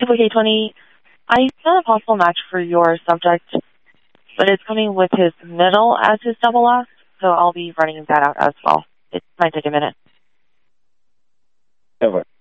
K20, I found a possible match for your subject, but it's coming with his middle as his double last, so I'll be running that out as well. It might take a minute. Over.